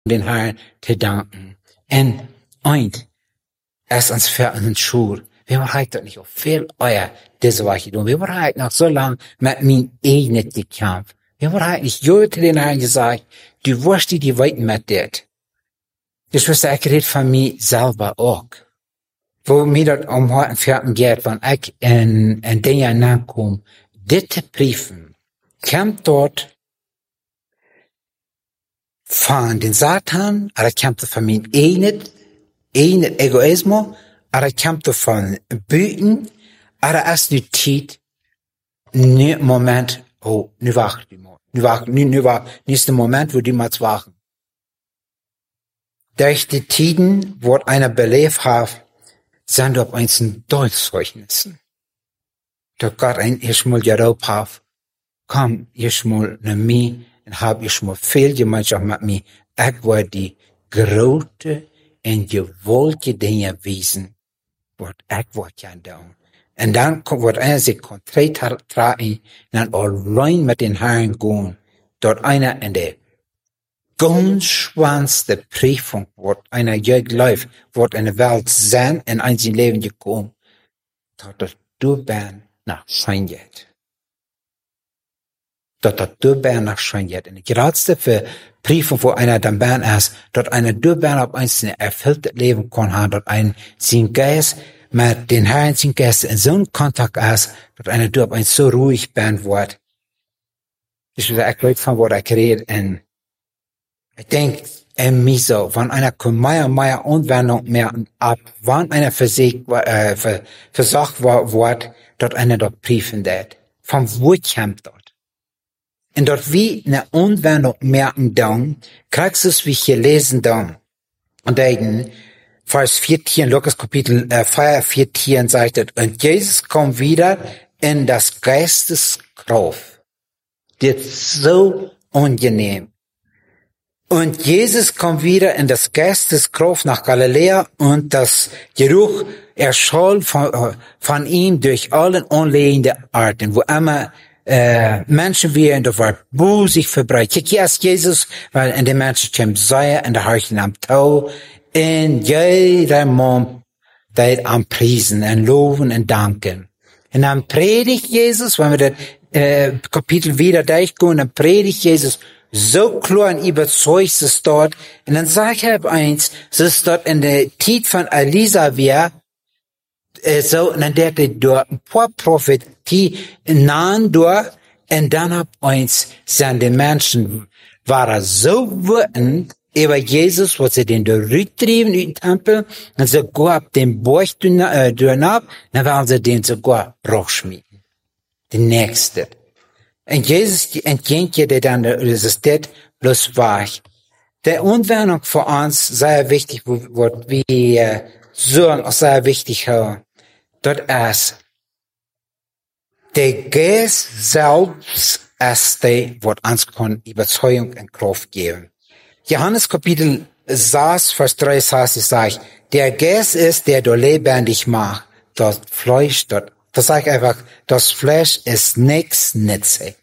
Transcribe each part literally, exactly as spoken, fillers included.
den Herrn te danken. En eind, es ons ver in een school. We hebben dat niet al veel eier deze wat gedaan. We hebben het nog zo lang met mijn eigen gekampt. We hebben het niet jou te den Herrn gezegd, du wirst die weten met dit. Dus was ik red van mij zelf ook. Wo mir dat om heute vierten geht, wenn ich in, in den Jahr nachkomme, dit te briefen, kommt dort von den Satan, oder kommt von mein eigenes, eigenes Egoismus, oder kommt von Büten, oder ist die Zeit, ne Moment, oh, nu wacht die Moment, nu wacht, nu, nu wacht, nächste Moment, wo die mal wachen. Durch die Tiden, wo einer belebt hat, sind op eens een Deutschzeugnissen. Dat Gott ein Ishmael geroep heeft, kom Ishmael naar mij en heb Ishmael veel gemeenschap met mij. Ik word die grote en gewolke dingen wezen, wat ik word gaan doen. En dan wordt einer zich concreet tragen en alleen met den Herrn gaan, dat einer in de ganz schwanste Prüfung wird einer Jeugd läuft, wird in der Welt sein, in ein sein Leben gekommen, dass du bist nach Schein geht. Dass du bist nach Schein geht. Und die geradste für Prüfung, wo einer dann bin ist, dass einer du bist auf ein erfülltes Leben kann haben, dass ein sein Geist mit den Herrn sein Geist in so einem Kontakt ist, dass einer du auf ein so ruhig bin wird. Ich will echt Leute von, wo ich rede, und ich denke, in mir so, wenn einer kommt, mehr und mehr Anwendung merken, ab, wann einer versiegt, äh, versagt wird, dort einer dort prüfen wird. Von wo kommt dort? Und dort wie eine Anwendung merken dann, kriegst du es, wie ich hier lesen dann. Und dann, Vers vierzehn, Lukas Kapitel äh, vier, vierzehn sagt es, und Jesus kommt wieder in das Geisteskraft. Das ist so angenehm. Und Jesus kommt wieder in das Geisteskraft nach Galiläa und das Geruch erschallt von, von ihm durch alle unlebenden Arten, wo immer äh, Menschen wären, da war Buh sich verbreitet. Hier ist Jesus, weil in den Menschen kommt Säuer in der Harchen am Tau, in jeder Mund wird am Priesen und Loben und Danken. Und dann predigt Jesus, wenn wir das äh, Kapitel wieder durchgehen, dann predigt Jesus so klar und überzeugt es dort. Und dann sag ich halt eins, es ist dort in der Zeit von Elisa wir, äh, so, und dann der dort ein paar Prophetie nahen dort, und dann hab eins, sind die Menschen, waren so wütend über Jesus, wo sie den durchtrieben in den Tempel, und sogar ab dem Burg durch ab, dann waren sie den sogar Bruchschmieden. Die nächste. Und Jesus entgegnet dir dann, das ist das bloß wahr. Die Anwendung für uns sehr wichtig, wird wir sollen auch sehr wichtig haben. Dort ist, der Geist selbst ist der, wird uns kann Überzeugung und Kraft geben. Johannes Kapitel sechs, Vers drei sagt, der Geist ist, der du lebendig macht. Das Fleisch, dort, das sage ich einfach, das Fleisch ist nichts nützlich.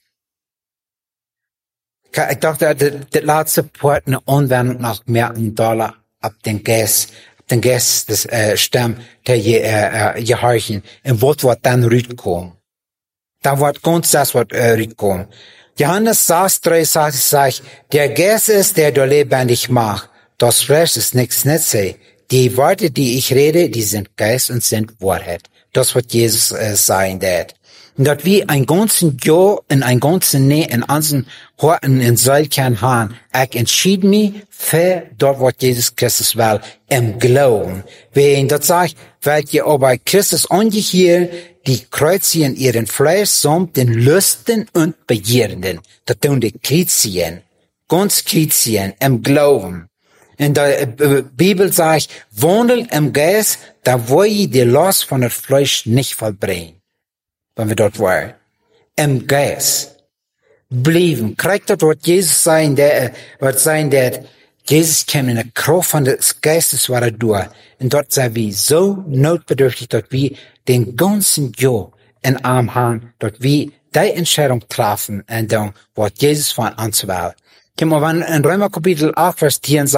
Ich dachte, das letzte Port eine Anwendung nach mehreren Dollar ab den Geist, ab den Geist des äh, Stamm der je, äh, Gehorchen. Und was wird dann rüberkommen? Dann wird ganz das wird äh, rüberkommen. Johannes sechs, drei sagt, der Geist ist, der du lebendig macht. Das Fleisch ist nichts nützlich. Die Worte, die ich rede, die sind Geist und sind Wahrheit. Das wird Jesus äh, sein, dat. Und dort wie ein ganzen Jahr und ein ganzen Nee in unseren Horten in Seilkern haben, ich entschied mich für dort, was Jesus Christus will, im Glauben. Wenn das sagt, weil ihr aber Christus angehört, die kreuzigen ihren Fleisch samt den Lüsten und Begierden. Das tun die Chrétien, ganz Chrétien, im Glauben. In der Bibel sagt, wandelt im Geist, da wo ihr die Last von der Fleisch nicht vollbringen. Wenn wir dort waren. Im Geist. Blieben. Kriegt dort, wird Jesus sein, der, wird sein, der, Jesus kam in der Kraft von des Geistes war er durch. Und dort sei wir so notbedürftig, dort wir den ganzen Jahr in Arm haben, dort wir die Entscheidung treffen, und dann wird Jesus von uns will. Kom maar van in Römer kapitel acht vers tien